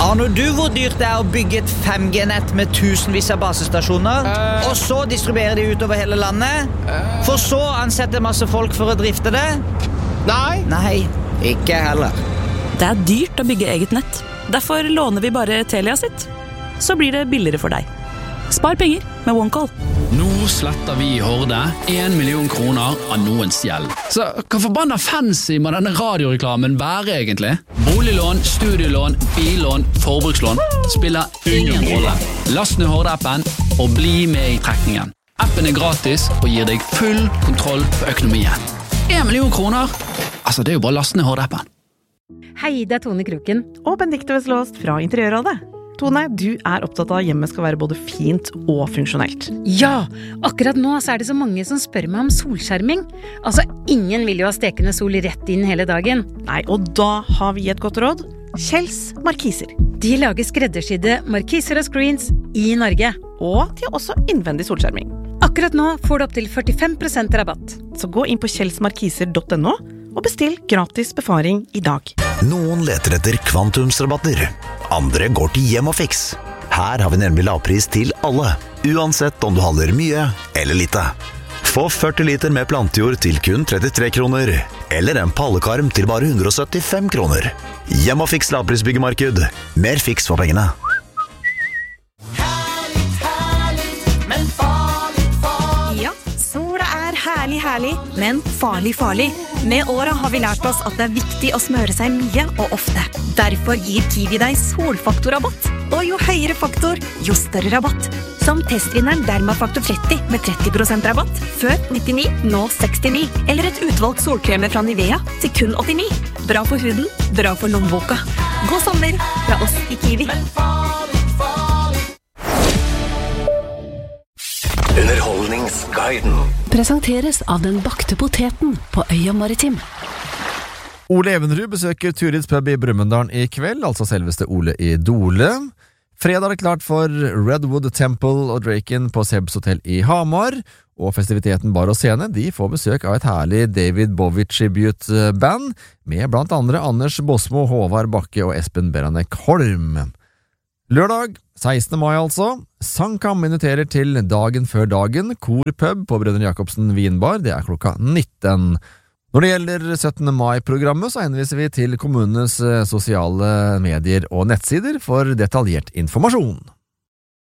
Aner du hvor dyrt det å bygge et 5G-nett med tusenvis av basestasjoner, og så distribuere de utover hele landet, for så å ansette masse folk for å drifte det? Nei, ikke heller. Det dyrt å bygge eget nett. Derfor låner vi bare Telia sitt. Så blir det billigere for deg. Spar penger med OneCall. Nå sletter vi i Horde 1 million kroner av noens gjeld. Så hva forbanna fancy må denne radioreklamen være egentlig? Boliglån, studielån, billån, forbrukslån spiller ingen rolle. Last ned Horde-appen og bli med i trekningen. Appen gratis og gir deg full kontroll på økonomien. 1 million kroner? Altså, det jo bare last ned Horde-appen. Hei, det Tone Kroken. Og Benedikte Veslåst fra Interiørrådet. Tone, du opptatt av at hjemmet skal være både fint og funksjonelt. Ja, akkurat nå så det så mange som spør meg om solskjerming. Altså, ingen vil jo ha stekende sol rett inn hele dagen. Nei, og da har vi et godt råd. Kjells Markiser. De lager skreddersydde markiser og screens i Norge. Og de har også innvendig solskjerming. Akkurat nå får du opp til 45% rabatt. Så gå inn på kjellsmarkiser.no og bestill gratis befaring i dag. Noen leter etter kvantumsrabatter. Andre går til Hjem og Fix. Her har vi nemlig lavpris til alle, uansett om du handler mye eller lite. Få 40 liter med plantejord til kun 33 kroner, eller en pallekarm til bare 175 kroner. Hjem og Fix lavprisbyggemarked. Mer fiks for pengene. Ja, sola herlig, men farlig. Med åra har vi lært oss at det viktig å smøre seg mye og ofte. Derfor gir Kiwi deg solfaktorrabatt. Og jo høyere faktor, jo større rabatt. Som testvinneren Dermafaktor 30 med 30% rabatt. Før 99, nå 69. Eller et utvalgt solkremer fra Nivea til kun 89. Bra for huden, bra for lommeboka. God sommer fra oss i Kiwi. Underholdningsguiden presenteres av den bakte poteten på Øya Maritim. Ole Evenrud besøker Turids pub i Brumunddal i kveld, altså selveste Ole i Dole. Fredag klart for Redwood Temple og Draken på Sebs Hotel i Hamar, og festiviteten Bar og Scene, de får besøk av et herlig David Bowie tribute-band, med blant andre Anders Bosmo, Håvard Bakke og Espen Beranek Holm. Lørdag, 16. mai altså, Sangkam inviterer til Dagen før dagen, korpub på Brødrene Jacobsen Vinbar, det klokka 19. Når det gjelder 17. mai-programmet, så henviser vi til kommunenes sosiale medier og nettsider for detaljert informasjon.